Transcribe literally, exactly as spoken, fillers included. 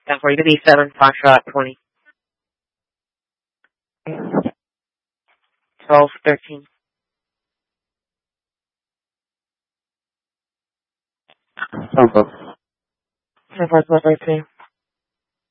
ten forty to B seven, Foxtrot twenty. twelve thirteen. Tampa. ten four, twelve thirteen.